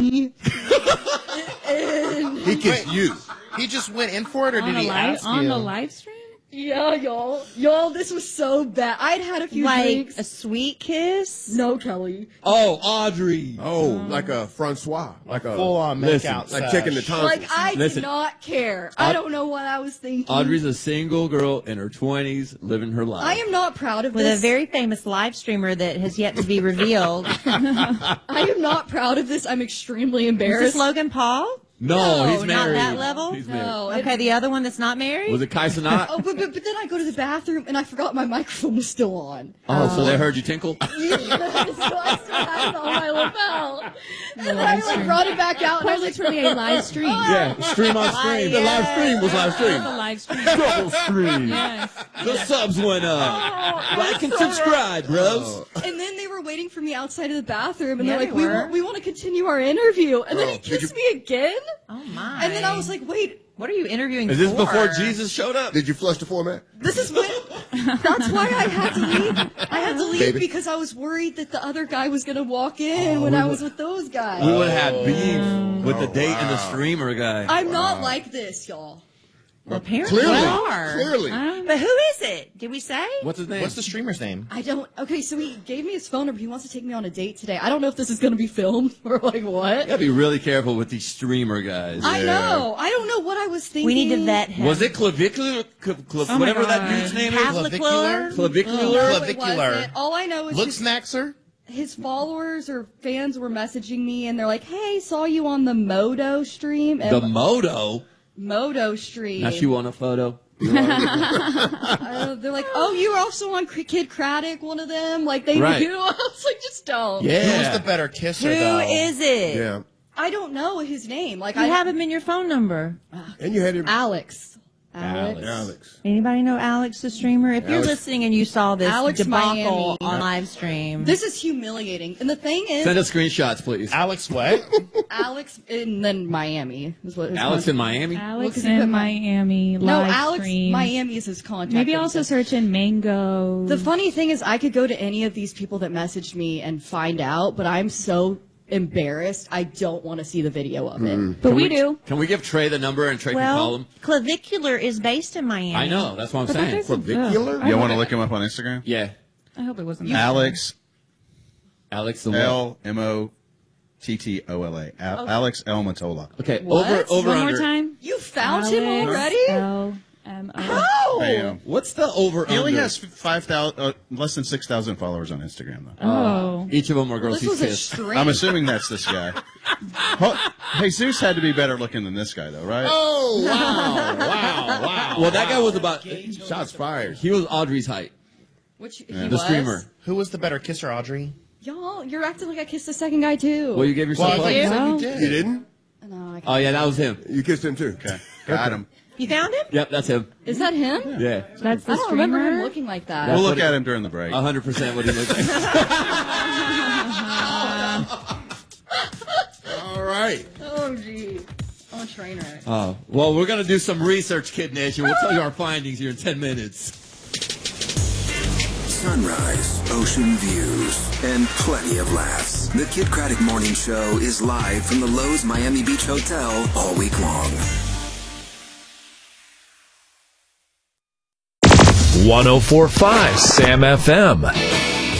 me. And He kissed you. He just went in for it, or did he ask you? On the live stream? yeah, y'all, this was so bad. I'd had a few drinks. A sweet kiss? No, Kelly. Oh, Audrey. Oh, like a Francois. Like a Full-on makeout like checking the tonsils. Like, I Listen. did not care. I don't know what I was thinking. Audrey's a single girl in her 20s, living her life. I am not proud of With this. a very famous live streamer that has yet to be revealed. I am not proud of this. I'm extremely Is embarrassed. this Logan Paul? No, he's not married. that level? He's married. No, Okay, the other one that's not married? Was it Kai Cenat? Oh, but then I go to the bathroom and I forgot my microphone was still on. Oh, so they heard you tinkle? So I still had it on my lapel. And I like brought it back out and I was like, Literally a live stream. Yeah, stream on stream. The live stream was live stream. The live stream. Double stream. Yes. The subs went up. Like and subscribe, bros. And then they were waiting for me outside of the bathroom and Yeah, they're like, they were. we want to continue our interview. And then he kissed me again. Oh, my. And then I was like, wait, What are you interviewing Is this for? before Jesus showed up? Did you flush the format? this is when, that's why I had to leave. I had to leave Baby. because I was worried that the other guy was going to walk in when I was with those guys. We would have had beef with the date and the streamer guy. I'm not like this, y'all. Well, apparently Clearly. you are. Clearly. But who is it? Did we say? What's his name? What's the streamer's name? I don't. Okay, so he gave me his phone number. He wants to take me on a date today. I don't know if this is going to be filmed or like what. You gotta be really careful with these streamer guys. I know. I don't know what I was thinking. We need to vet him. Was it clavicular? my Whatever that God. dude's name is? Clavicular? Clavicular? No, it Clavicular. wasn't. All I know is Look, Snackser. his followers or fans were messaging me and they're like, "Hey, saw you on the Moto stream." And The Moto? Moto stream. Now she want a photo? They're like, "Oh, you were also on Kid Craddock, one of them." Like they Right. knew. I was like, "Just don't." Yeah. Who's the better kisser, Who though? is it? Yeah. I don't know his name. Like You I have him in your phone number. And you had him. Alex. Alex. Anybody know Alex, the streamer? If you're Alex. listening and you saw this Alex debacle Miami. on live stream, This is humiliating. And the thing is, Send us screenshots, please. Alex what? Alex and then Miami is what. his Alex contact- in Miami? Alex 'cause he put in my- Miami live No, Alex stream. Miami is his contact. Maybe that he also said. search in Mango. The funny thing is, I could go to any of these people that messaged me and find out, but I'm so embarrassed. I don't want to see the video of it. but we do. Can we give Trey the number and Trey can call well, him? Clavicular is based in Miami. I know. That's what I'm But saying. there's Clavicular? I You want to hope look him up on Instagram? Yeah. I hope it wasn't. Alex Alex the what? L-M-O-T-T-O-L-A. Alex L. Matola. Okay. What? Over One under. more time. You found him Alex already? L-M-O. Bam. What's the over He only under? has 5,000, less than 6,000 followers on Instagram, though. Oh. Each of them are girls This he's was a kissed. string. I'm assuming that's this guy. Jesus had to be better looking than this guy, though, right? Oh, wow. Well, that guy was about. Shots fired. He was Audrey's height. Which he The was. streamer. Who was the better kisser, Audrey? Y'all, you're acting like I kissed the second guy too. Well, you gave yourself Well, I thought you up. said you Well, did. You didn't? No, I Oh, yeah, that was him. You kissed him too. Okay. Got him. You found him? Yep, that's him. Is that him? Yeah. That's the I don't remember him streamer. looking like that. We'll what look it- at him during the break. 100% what he looked like. All right. Oh, gee. I'm a train wreck. Oh, well, we're going to do some research, Kid Nation. We'll tell you our findings here in 10 minutes. Sunrise, ocean views, and plenty of laughs. The Kid Craddock Morning Show is live from the Lowe's Miami Beach Hotel all week long. 104.5 Sam FM.